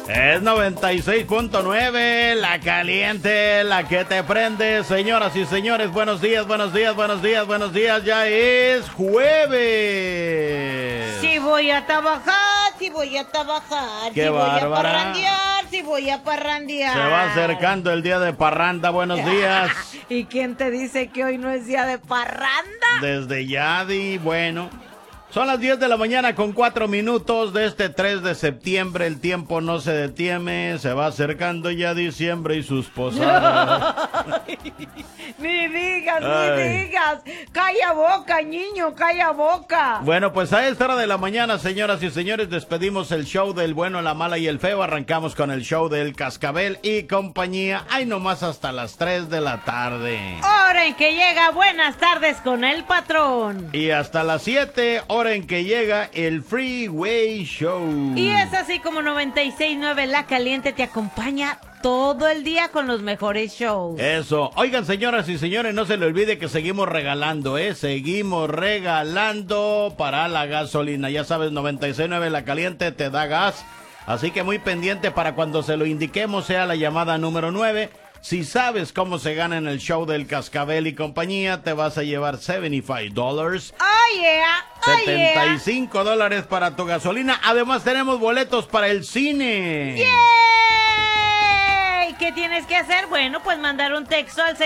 Es 96.9, la caliente, la que te prende. Señoras y señores, buenos días, buenos días, buenos días, buenos días. Ya es jueves. Si voy a trabajar, si voy a trabajar. Qué si voy bárbara. a parrandear, si voy a parrandear. Se va acercando el día de parranda, buenos días. ¿Y quién te dice que hoy no es día de parranda? Desde Yadi, bueno. Son las 10 de la mañana con 4 minutos de este 3 de septiembre. El tiempo no se detiene, se va acercando ya diciembre y sus posadas. Ni digas, Ay. ni digas. Calla boca, niño, calla boca. Bueno, pues a esta hora de la mañana, señoras y señores, despedimos el show del bueno, la mala y el feo. Arrancamos con el show del Cascabel y compañía. Ahí nomás hasta las 3 de la tarde. Hora en que llega Buenas Tardes con el patrón. Y hasta las 7, hora en que llega el Freeway Show. Y es así como 96.9 La Caliente te acompaña todo el día con los mejores shows. Eso. Oigan, señoras y señores, no se le olvide que seguimos regalando, Seguimos regalando para la gasolina. Ya sabes, 96.9 La Caliente te da gas. Así que muy pendiente para cuando se lo indiquemos, sea la llamada número 9. Si sabes cómo se gana en el show del Cascabel y compañía, te vas a llevar $75. Oh yeah, oh yeah. $75 para tu gasolina. Además tenemos boletos para el cine. ¡Yay! ¿Qué tienes que hacer? Bueno, pues mandar un texto al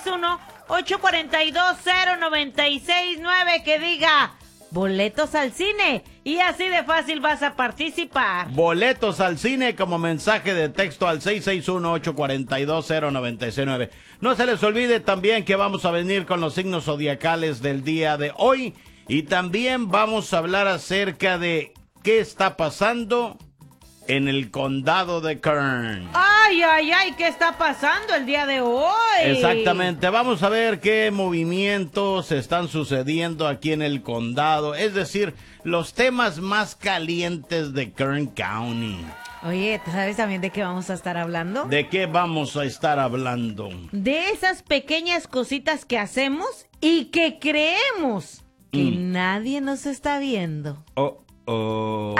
661-842-0969 que diga boletos al cine. Y así de fácil vas a participar. Boletos al cine como mensaje de texto al 661-842-0969. No se les olvide también que vamos a venir con los signos zodiacales del día de hoy. Y también vamos a hablar acerca de qué está pasando en el condado de Kern. Ay, ay, ay, ¿qué está pasando el día de hoy? Exactamente, vamos a ver qué movimientos están sucediendo aquí en el condado, es decir, los temas más calientes de Kern County. Oye, ¿tú sabes también de qué vamos a estar hablando? ¿De qué vamos a estar hablando? De esas pequeñas cositas que hacemos y que creemos que nadie nos está viendo. Oh.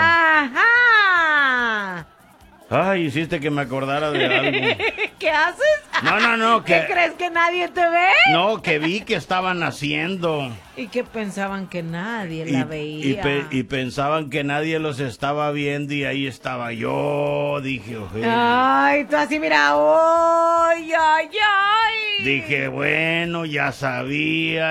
¡Ajá! Ay, hiciste que me acordara de algo. ¿Qué haces? No, ¿Qué crees que nadie te ve? No, que vi que estaban haciendo. Y que pensaban que nadie la veía. Y pensaban que nadie los estaba viendo y ahí estaba yo, dije, oye. Ay, tú así mira, ay, ay, ay. Dije, bueno, ya sabía.